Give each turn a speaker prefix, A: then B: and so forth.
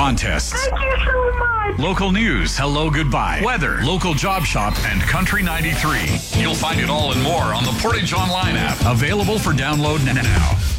A: contests.
B: Thank you so much.
A: Local news, hello, goodbye, weather, local job shop, and Country 93. You'll find it all and more on the Portage Online app. Available for download now.